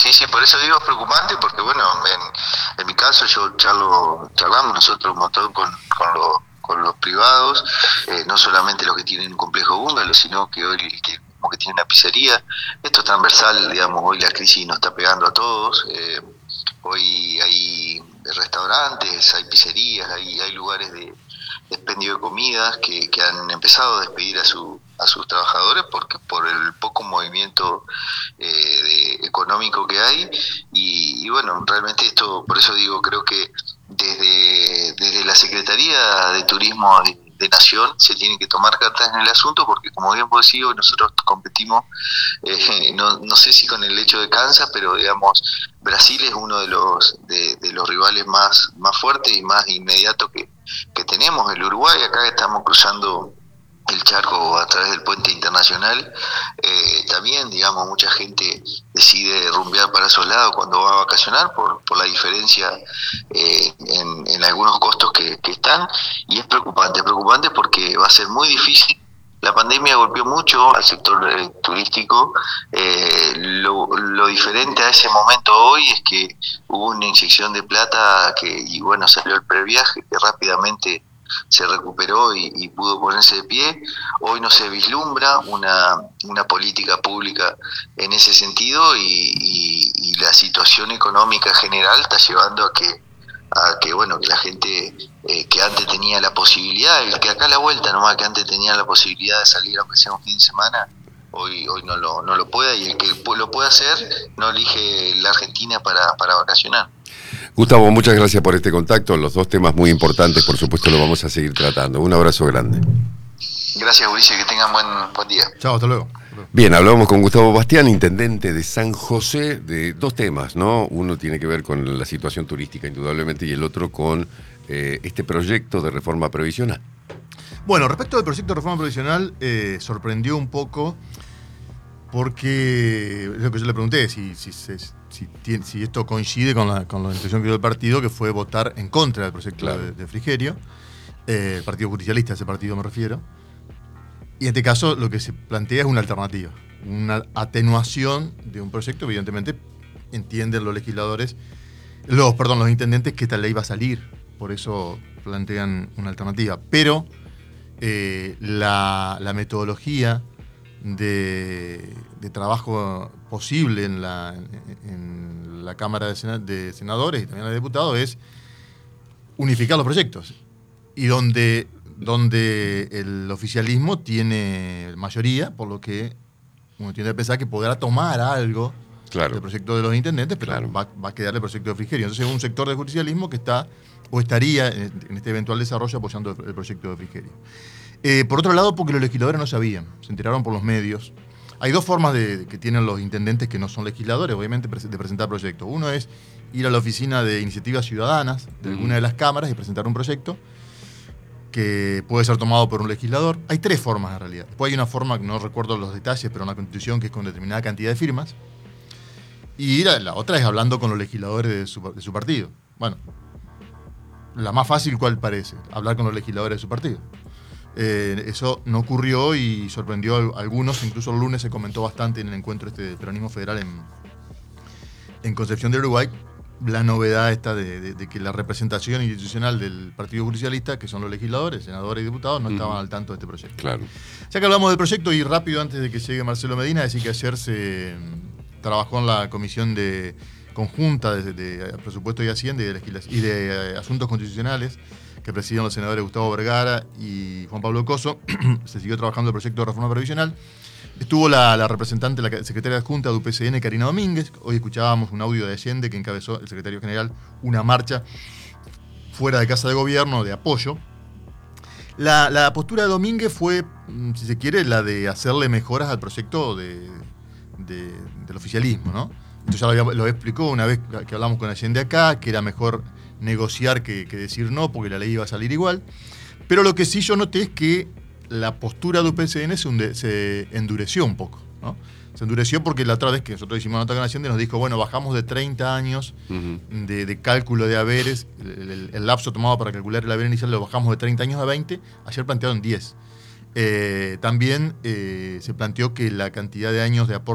Sí, sí, por eso digo preocupante, porque bueno, en mi caso charlamos nosotros un montón con los privados, no solamente los que tienen un complejo bungalow, sino que hoy como que tiene una pizzería. Esto es transversal, digamos, hoy la crisis nos está pegando a todos. Hoy hay restaurantes, hay pizzerías, hay lugares de expendio de comidas que han empezado a despedir a sus trabajadores porque por el poco movimiento económico que hay y bueno, realmente esto, por eso digo, creo que desde la Secretaría de Turismo de Nación se tienen que tomar cartas en el asunto porque como bien vos decís, nosotros competimos, no sé si con el hecho de Kansas, pero digamos Brasil es uno de los rivales más fuertes y más inmediatos que tenemos. El Uruguay, acá estamos cruzando el charco a través del puente internacional, también digamos mucha gente decide rumbear para esos lados cuando va a vacacionar por la diferencia en algunos costos que están, y es preocupante porque va a ser muy difícil. La pandemia golpeó mucho al sector turístico. Lo diferente a ese momento hoy es que hubo una inyección de plata y bueno, salió el previaje que rápidamente se recuperó y pudo ponerse de pie. Hoy no se vislumbra una política pública en ese sentido y la situación económica general está llevando a que bueno, que la gente que antes tenía la posibilidad, el que acá a la vuelta nomás, que antes tenía la posibilidad de salir aunque sea un fin de semana, hoy no lo pueda, y el que lo pueda hacer no elige la Argentina para vacacionar. Gustavo, muchas gracias por este contacto. Los dos temas muy importantes, por supuesto, lo vamos a seguir tratando. Un abrazo grande. Gracias, Ulises, que tengan buen día. Chao, hasta luego. Bien, hablamos con Gustavo Bastián, intendente de San José, de dos temas, ¿no? Uno tiene que ver con la situación turística, indudablemente, y el otro con este proyecto de reforma previsional. Bueno, respecto al proyecto de reforma previsional, sorprendió un poco porque es lo que yo le pregunté, si esto coincide con la intención que dio el partido, que fue votar en contra del proyecto de Frigerio, el Partido Justicialista, ese partido me refiero. Y en este caso lo que se plantea es una alternativa, una atenuación de un proyecto. Evidentemente entienden los los intendentes que esta ley va a salir, por eso plantean una alternativa. Pero la metodología de trabajo posible en la Cámara de Senadores y también la de Diputados es unificar los proyectos. Y donde el oficialismo tiene mayoría, por lo que uno tiene que pensar que podrá tomar algo del proyecto de los intendentes, pero va a quedar el proyecto de Frigerio. Entonces es un sector del justicialismo que estaría en este eventual desarrollo apoyando el proyecto de Frigerio. Por otro lado, porque los legisladores no sabían, se enteraron por los medios. Hay dos formas que tienen los intendentes que no son legisladores, obviamente, de presentar proyectos. Uno es ir a la oficina de iniciativas ciudadanas de alguna de las cámaras y presentar un proyecto que puede ser tomado por un legislador. Hay tres formas en realidad. Después hay una forma, que no recuerdo los detalles, pero una constitución que es con determinada cantidad de firmas. Y la otra es hablando con los legisladores de su partido. Bueno, la más fácil, ¿cuál parece? Hablar con los legisladores de su partido. Eso no ocurrió y sorprendió a algunos. Incluso el lunes se comentó bastante en el encuentro del peronismo federal en Concepción de Uruguay, la novedad esta de que la representación institucional del Partido Justicialista, que son los legisladores, senadores y diputados, no estaban al tanto de este proyecto. Claro. Ya que hablamos del proyecto, y rápido antes de que llegue Marcelo Medina, decir que ayer se trabajó en la comisión conjunta de Presupuesto y Hacienda y de Asuntos Constitucionales, que presidían los senadores Gustavo Vergara y Juan Pablo Coso. Se siguió trabajando el proyecto de reforma previsional. Estuvo la representante, la secretaria adjunta de UPCN, Karina Domínguez. Hoy escuchábamos un audio de Allende que encabezó el secretario general una marcha fuera de Casa de Gobierno de apoyo. La postura de Domínguez fue, si se quiere, la de hacerle mejoras al proyecto del oficialismo, ¿no? Esto ya lo explicó una vez que hablamos con Allende acá, que era mejor negociar que decir no, porque la ley iba a salir igual. Pero lo que sí yo noté es que la postura de UPCN se endureció un poco, ¿no? Se endureció porque la otra vez que nosotros hicimos una nota con Hacienda nos dijo, bueno, bajamos de 30 años de cálculo de haberes, el lapso tomado para calcular el haber inicial lo bajamos de 30 años a 20, ayer plantearon 10. También se planteó que la cantidad de años de aporte